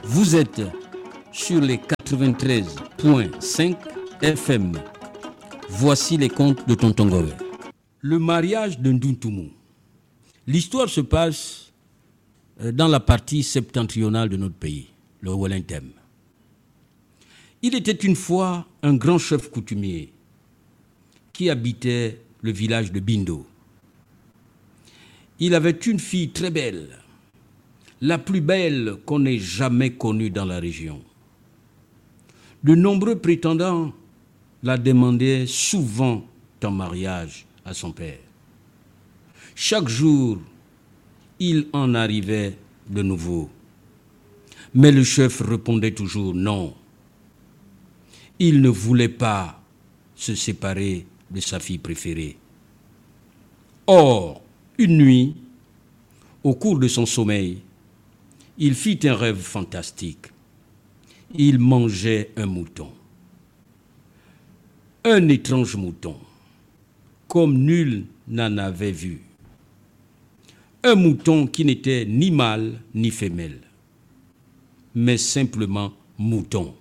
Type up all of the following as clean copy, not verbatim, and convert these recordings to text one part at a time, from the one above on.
Vous êtes sur les 93.5 FM. Voici les contes de Tonton Gové. Le mariage de Nduntumu. L'histoire se passe dans la partie septentrionale de notre pays, le Wellington. Il était une fois un grand chef coutumier qui habitait le village de Bindo. Il avait une fille très belle, la plus belle qu'on ait jamais connue dans la région. De nombreux prétendants la demandaient souvent en mariage à son père. Chaque jour, il en arrivait de nouveau. Mais le chef répondait toujours non. Il ne voulait pas se séparer de sa fille préférée. Or, une nuit, au cours de son sommeil, il fit un rêve fantastique. Il mangeait un mouton. Un étrange mouton, comme nul n'en avait vu. Un mouton qui n'était ni mâle ni femelle, mais simplement mouton.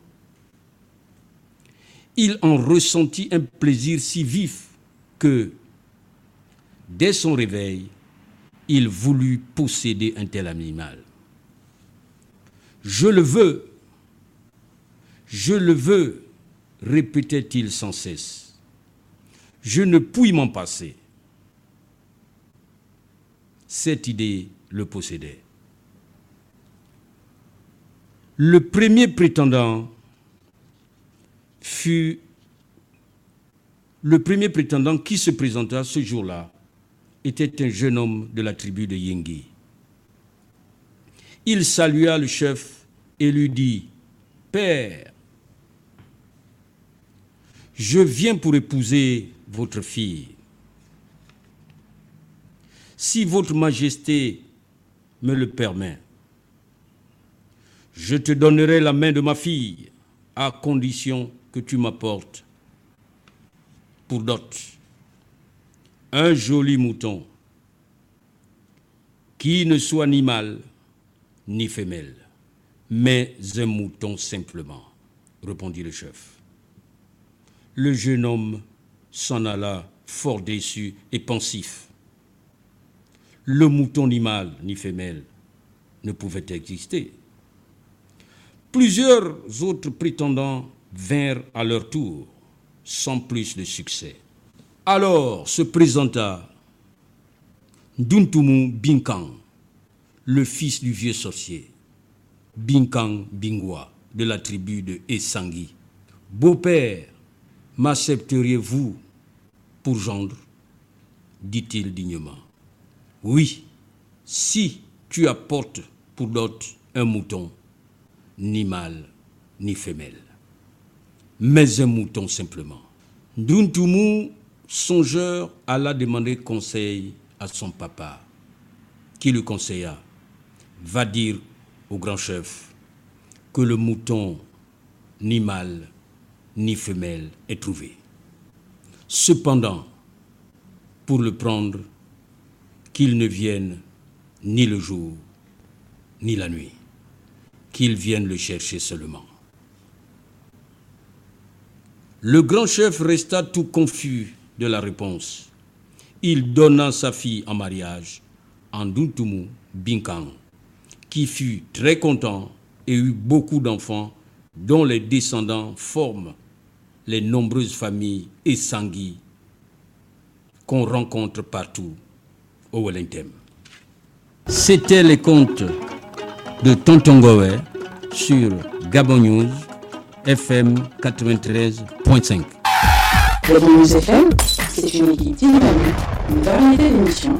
Il en ressentit un plaisir si vif que, dès son réveil, il voulut posséder un tel animal. Je le veux, répétait-il sans cesse. Je ne puis m'en passer. Cette idée le possédait. Le premier prétendant qui se présenta ce jour-là était un jeune homme de la tribu de Yengi. Il salua le chef et lui dit « Père, je viens pour épouser votre fille. Si votre majesté me le permet, je te donnerai la main de ma fille à condition que tu m'apportes pour dot un joli mouton qui ne soit ni mâle ni femelle, mais un mouton simplement, répondit le chef. Le jeune homme s'en alla fort déçu et pensif. Le mouton ni mâle ni femelle ne pouvait exister. Plusieurs autres prétendants vinrent à leur tour, sans plus de succès. Alors se présenta Nduntumu Binkang, le fils du vieux sorcier, Binkang Bingwa, de la tribu de Essangi. « Beau-père, m'accepteriez-vous pour gendre ?» dit-il dignement. « Oui, si tu apportes pour dot un mouton, ni mâle, ni femelle, mais un mouton simplement. » Nduntumu, songeur, alla demander conseil à son papa, qui le conseilla. Va dire au grand chef que le mouton, ni mâle, ni femelle, est trouvé. Cependant, pour le prendre, qu'il ne vienne ni le jour, ni la nuit, qu'il vienne le chercher seulement. Le grand chef resta tout confus de la réponse. Il donna sa fille en mariage à Nduntumu Binkang, qui fut très content et eut beaucoup d'enfants dont les descendants forment les nombreuses familles Essangi qu'on rencontre partout au Wellington. C'était les contes de Tonton Gové sur Gabon News FM 93.5. Gabon News FM, c'est une équipe dynamique, une variété d'émissions